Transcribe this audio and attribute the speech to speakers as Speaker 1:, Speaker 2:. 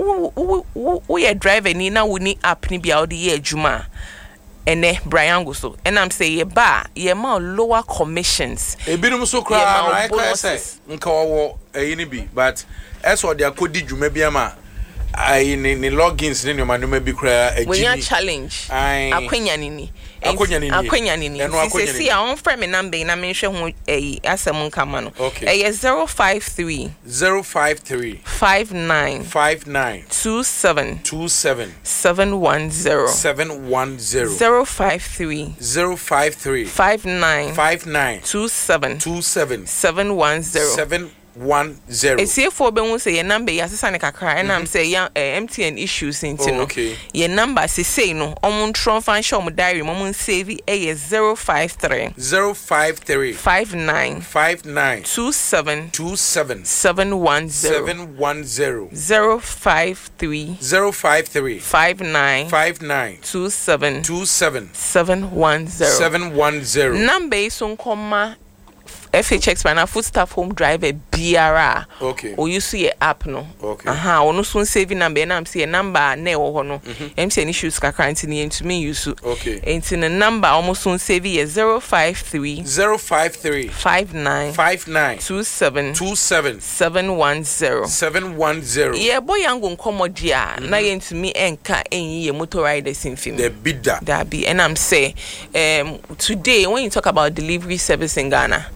Speaker 1: we a driver ni na we ni app ni bia odi ye adwuma ene Brian go so and I'm say ye ba ye ma lower commissions
Speaker 2: ebinom so kra I can say nka wo ni bi but as what they akodi dwuma bi ama I ni logins ni no bi kra agini
Speaker 1: when you challenge akwanya ni see I on frame number na me hwe ho asem nka ma no
Speaker 2: okay
Speaker 1: 053
Speaker 2: 59
Speaker 1: 27 710 053 59 27 710 Esi for be won say your number ya sesa ne kakra and am say ya MTN issues into no your number say no omon tron fan show mo diary mo save e 053 59 27 710 053 59 27 710 number is on comma FHX by na food staff home driver BRA.
Speaker 2: Okay.
Speaker 1: O you see app no.
Speaker 2: Okay.
Speaker 1: Ono soon saving number na am see number na wo ho no. MC issues kakra ntini into me use.
Speaker 2: Okay.
Speaker 1: Enti the number almost soon save ye 053 59 27 710. Yeah boy yango nkomodia na ye ntimi enka enyi ye motor riders in film.
Speaker 2: The bidda.
Speaker 1: That be and I'm say today when you talk about delivery service in Ghana